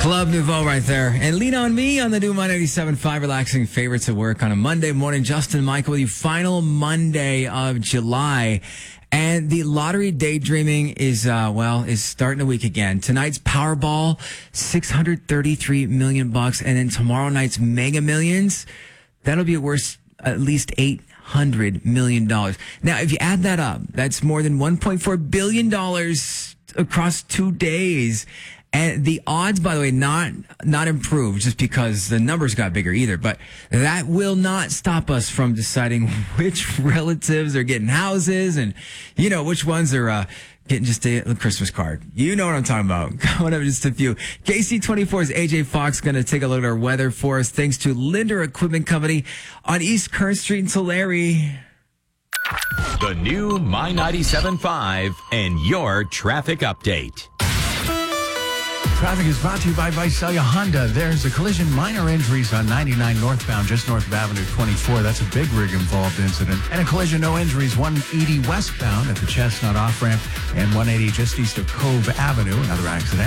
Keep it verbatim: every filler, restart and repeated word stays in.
Club Nouveau right there. And Lean On Me on the new My ninety-seven point five relaxing favorites at work on a Monday morning. Justin Michael with you. Final Monday of July. And the lottery daydreaming is, uh, well, is starting the week again. Tonight's Powerball, six hundred thirty-three million bucks. And then tomorrow night's Mega Millions, that'll be worth at least eight hundred million dollars. Now, if you add that up, that's more than one point four billion dollars across two days. And the odds, by the way, not not improved just because the numbers got bigger either. But that will not stop us from deciding which relatives are getting houses and, you know, which ones are uh, getting just a, a Christmas card. You know what I'm talking about. Coming up in just a few. K C twenty-four's A J Fox going to take a look at our weather for us thanks to Linder Equipment Company on East Current Street in Tulare. The new My ninety-seven point five and your traffic update. Traffic is brought to you by Visalia Honda. There's a collision, minor injuries on ninety-nine northbound, just north of Avenue twenty-four. That's a big rig involved incident. And a collision, no injuries, one eighty westbound at the Chestnut off-ramp and one eighty just east of Cove Avenue. Another accident.